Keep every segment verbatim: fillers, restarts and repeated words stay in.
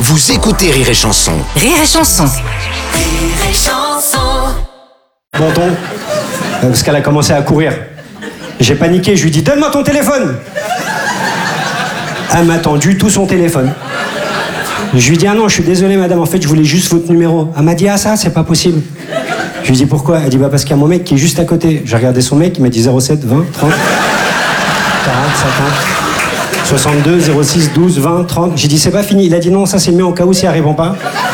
Vous écoutez Rire et Chanson. Rire et Chanson. Rire et Chanson. Bon ton, parce qu'elle a commencé à courir. J'ai paniqué, je lui dis donne-moi ton téléphone. Elle m'a tendu tout son téléphone. Je lui dis ah non, je suis désolé madame, en fait je voulais juste votre numéro. Elle m'a dit ah ça, c'est pas possible. Je lui dis pourquoi? Elle dit bah parce qu'il y a mon mec qui est juste à côté. J'ai regardé son mec, il m'a dit zéro sept, vingt, trente, quarante, cinquante, soixante-deux, zéro six, douze, vingt, trente. J'ai dit c'est pas fini. Il a dit non, ça c'est le mien au cas où si elle répond pas.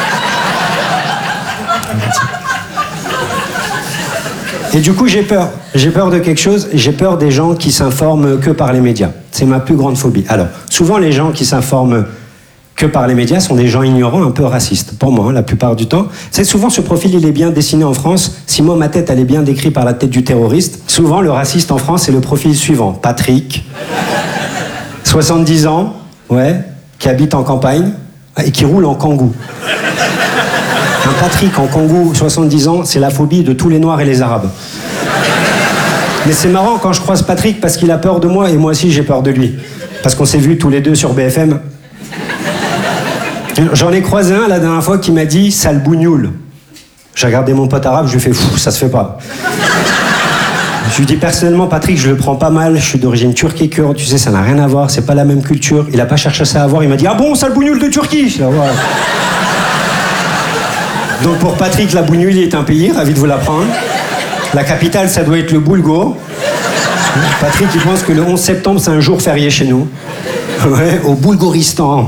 Et du coup j'ai peur. J'ai peur de quelque chose. J'ai peur des gens qui s'informent que par les médias. C'est ma plus grande phobie. Alors, souvent les gens qui s'informent que par les médias sont des gens ignorants, un peu racistes. Pour moi, hein, la plupart du temps. C'est souvent ce profil, il est bien dessiné en France. Si moi, ma tête, elle est bien décrite par la tête du terroriste. Souvent, le raciste en France, c'est le profil suivant. Patrick, soixante-dix ans, ouais, qui habite en campagne et qui roule en kangou. Un Patrick en kangou, soixante-dix ans, c'est la phobie de tous les Noirs et les Arabes. Mais c'est marrant quand je croise Patrick parce qu'il a peur de moi et moi aussi j'ai peur de lui. Parce qu'on s'est vus tous les deux sur B F M. J'en ai croisé un la dernière fois qui m'a dit « sale bougnoule ». J'ai regardé mon pote arabe, je lui ai fait « fou, ça se fait pas ». Je lui dis personnellement, Patrick, je le prends pas mal, je suis d'origine turque et kurde, tu sais, ça n'a rien à voir, c'est pas la même culture. Il a pas cherché ça à voir, il m'a dit « ah bon, sale bougnoule de Turquie ». Je dis, ah, ouais. Donc pour Patrick, la bougnoule est un pays, ravi de vous l'apprendre. La capitale, ça doit être le Boulgo. Patrick, il pense que le onze septembre, c'est un jour férié chez nous. Ouais, au Boulgoristan.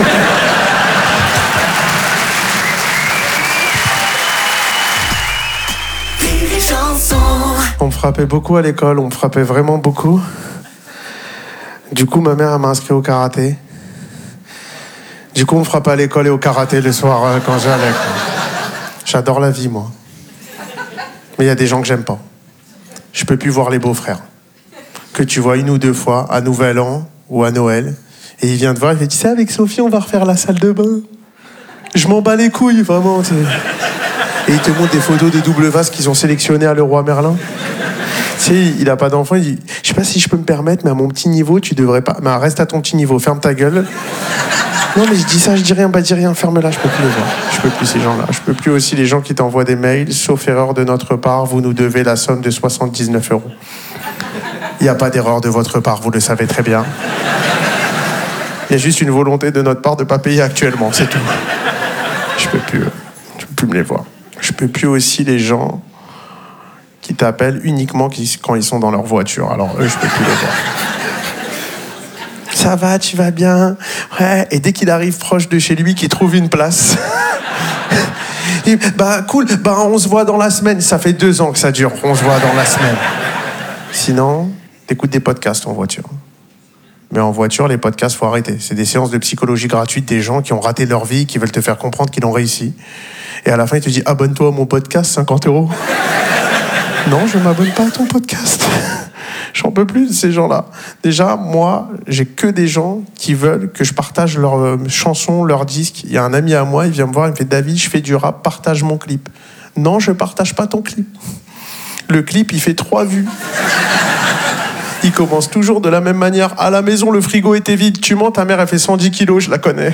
On me frappait beaucoup à l'école, on me frappait vraiment beaucoup. Du coup, ma mère elle m'a inscrit au karaté. Du coup, on me frappait à l'école et au karaté le soir euh, quand j'allais. J'adore la vie, moi. Mais il y a des gens que j'aime pas. Je peux plus voir les beaux-frères. Que tu vois une ou deux fois, à Nouvel An ou à Noël. Et il vient te voir, il fait, tu sais, avec Sophie, on va refaire la salle de bain. Je m'en bats les couilles, vraiment. T'sais. Et il te montre des photos de double vase qu'ils ont sélectionnées à Leroy Merlin. Tu sais, il a pas d'enfant, il dit, je sais pas si je peux me permettre, mais à mon petit niveau, tu devrais pas... Mais reste à ton petit niveau, ferme ta gueule. Non, mais je dis ça, je dis rien, bah dis rien, ferme-la, je peux plus les voir. Je peux plus ces gens-là. Je peux plus aussi les gens qui t'envoient des mails, sauf erreur de notre part, vous nous devez la somme de soixante-dix-neuf euros. Il n'y a pas d'erreur de votre part, vous le savez très bien. Il y a juste une volonté de notre part de ne pas payer actuellement, c'est tout. Je peux plus, je peux plus me les voir. Je peux plus aussi les gens qui t'appellent uniquement quand ils sont dans leur voiture. Alors eux, je peux plus les voir. Ça va, tu vas bien? Ouais. Et dès qu'il arrive proche de chez lui, qu'il trouve une place. Il, bah cool, bah on se voit dans la semaine. Ça fait deux ans que ça dure, on se voit dans la semaine. Sinon, t'écoutes des podcasts en voiture. Mais en voiture, les podcasts, faut arrêter. C'est des séances de psychologie gratuites des gens qui ont raté leur vie, qui veulent te faire comprendre qu'ils ont réussi. Et à la fin, il te dit abonne-toi à mon podcast, cinquante euros. Non, je m'abonne pas à ton podcast. J'en peux plus de ces gens-là. Déjà, moi, j'ai que des gens qui veulent que je partage leurs euh, chansons, leurs disques. Il y a un ami à moi, il vient me voir, il me fait « David, je fais du rap, partage mon clip. » Non, je partage pas ton clip. Le clip, il fait trois vues. Il commence toujours de la même manière. À la maison, le frigo était vide. Tu mens, ta mère, elle fait cent dix kilos, je la connais.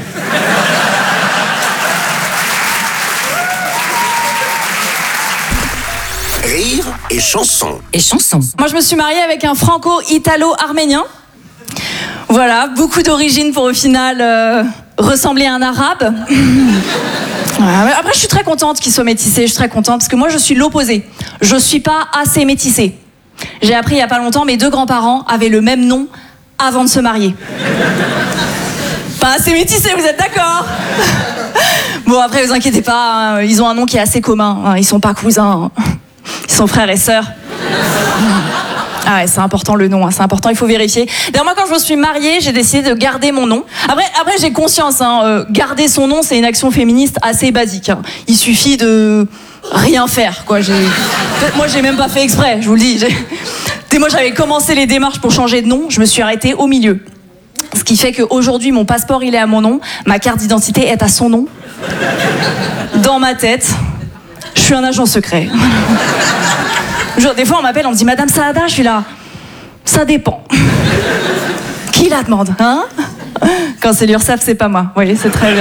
Rire et Chanson. Et Chanson. Moi, je me suis mariée avec un franco-italo-arménien. Voilà, beaucoup d'origines pour au final euh, ressembler à un arabe. Après, je suis très contente qu'il soit métissé, je suis très contente parce que moi, je suis l'opposé. Je suis pas assez métissée. J'ai appris il y a pas longtemps, mes deux grands-parents avaient le même nom avant de se marier. Pas assez métissé, vous êtes d'accord? Bon, après, vous inquiétez pas, hein, ils ont un nom qui est assez commun. Hein, ils sont pas cousins, hein. Ils sont frères et sœurs. Ah ouais, c'est important le nom, hein, c'est important, il faut vérifier. D'ailleurs, moi, quand je me suis mariée, j'ai décidé de garder mon nom. Après, après j'ai conscience, hein, euh, garder son nom, c'est une action féministe assez basique. Hein. Il suffit de rien faire, quoi. J'ai... Moi, j'ai même pas fait exprès, je vous le dis. J'ai... Dès moi, j'avais commencé les démarches pour changer de nom, je me suis arrêtée au milieu. Ce qui fait qu'aujourd'hui, mon passeport, il est à mon nom, ma carte d'identité est à son nom. Dans ma tête, je suis un agent secret. Genre, des fois, on m'appelle, on me dit « Madame Saada », je suis là. Ça dépend. Qui la demande, hein? Quand c'est l'URSSAF, c'est pas moi. Vous voyez, c'est très bien.